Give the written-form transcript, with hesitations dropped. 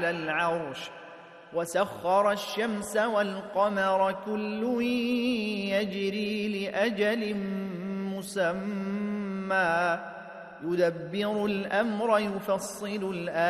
على العرش وسخر الشمس والقمر كل يجري لأجل مسمى يدبر الأمر يفصل الآيات